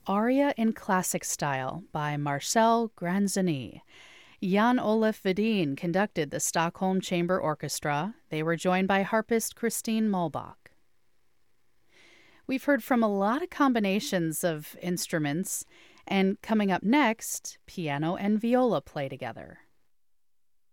Aria in Classic Style by Marcel Granzoni. Jan Olaf Vedin conducted the Stockholm Chamber Orchestra. They were joined by harpist Christine Mulbach. We've heard from a lot of combinations of instruments, and coming up next, piano and viola play together.